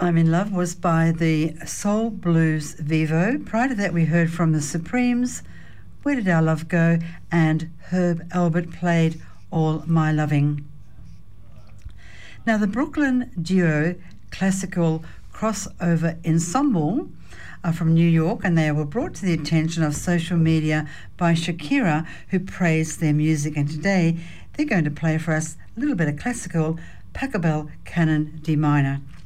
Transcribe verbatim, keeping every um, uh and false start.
I'm in Love was by the Soul Blues Vivo. Prior to that, we heard from the Supremes, Where Did Our Love Go? And Herb Alpert played All My Loving. Now, the Brooklyn duo Classical Crossover Ensemble are from New York, and they were brought to the attention of social media by Shakira, who praised their music. And today, they're going to play for us a little bit of classical Pachelbel Canon D minor.